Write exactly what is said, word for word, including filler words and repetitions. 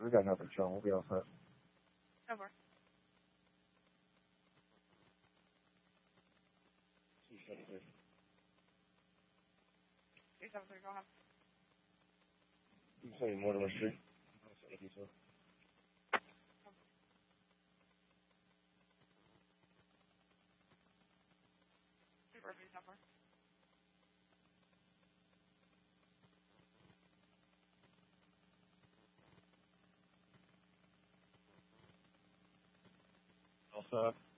We got another John. We'll be all set. Over. two seven three. Three seven three. Go ahead. You say Mortimer Street. Thank you, sir. Repeat number. All set.